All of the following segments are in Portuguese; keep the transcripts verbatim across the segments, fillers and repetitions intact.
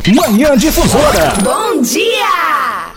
Manhã Difusora. Bom dia!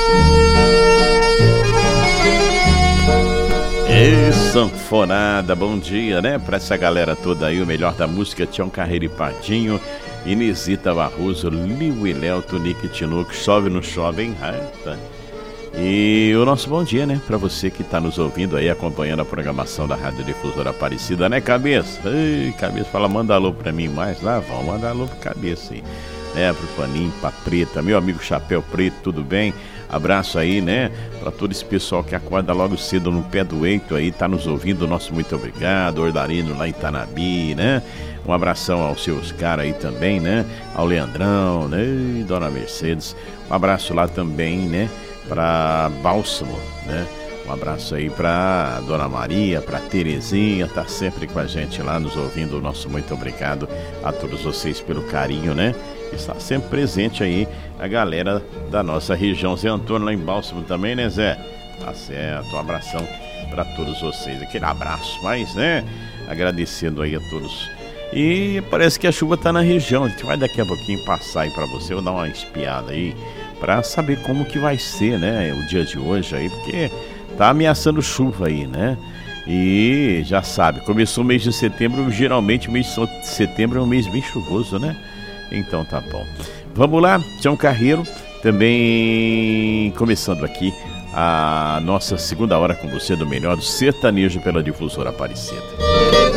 Ei, sanfonada, bom dia, né? Pra essa galera toda aí, o melhor da música, Tião Carreiro e Pardinho, Inesita Barroso, Liu e Léo, Tonique e Tinoco, chove não chove, hein? Eita. E o nosso bom dia, né? Pra você que tá nos ouvindo aí, acompanhando a programação da Rádio Difusora Aparecida, né, Cabeça? Ei, Cabeça, fala, manda alô pra mim mais lá, vamos mandar alô pro Cabeça aí. É, pro Paninho, pra Preta, meu amigo Chapéu Preto, tudo bem? Abraço aí, né? Pra todo esse pessoal que acorda logo cedo no pé do eito aí, tá nos ouvindo, nosso muito obrigado. Ordarino lá em Tanabi, né? Um abração aos seus caras aí também, né? Ao Leandrão, né? E Dona Mercedes. Um abraço lá também, né? Pra Bálsamo, né? Um abraço aí pra Dona Maria, pra Terezinha, tá sempre com a gente lá nos ouvindo. Nosso muito obrigado a todos vocês pelo carinho, né? Está sempre presente aí a galera da nossa região. Zé Antônio lá em Bálsamo também, né, Zé? Tá certo, um abração pra todos vocês. Aquele abraço, mas, né? Agradecendo aí a todos. E parece que a chuva tá na região. A gente vai daqui a pouquinho passar aí pra você. Eu vou dar uma espiada aí pra saber como que vai ser, né? O dia de hoje aí, porque tá ameaçando chuva aí, né? E já sabe, começou o mês de setembro. Geralmente o mês de setembro é um mês bem chuvoso, né? Então tá bom. Vamos lá, Tião Carreiro, também começando aqui a nossa segunda hora com você do melhor do sertanejo pela Difusora Aparecida.